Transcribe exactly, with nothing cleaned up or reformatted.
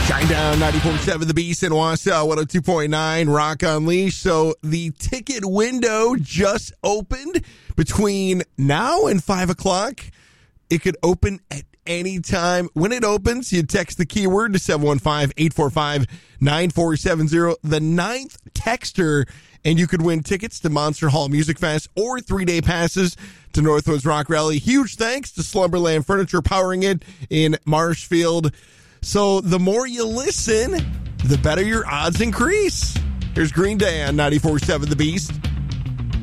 Shinedown ninety-four point seven The Beast in Wausau, one oh two point nine Rock Unleashed. So the ticket window just opened between now and five o'clock. It could open at any time. When it opens, you text the keyword to seven one five, eight four five, nine four seven zero. The ninth texter, and you could win tickets to Monster Hall Music Fest or three-day passes to Northwoods Rock Rally. Huge thanks to Slumberland Furniture powering it in Marshfield. So the more you listen, the better your odds increase. Here's Green Day on ninety-four point seven The Beast.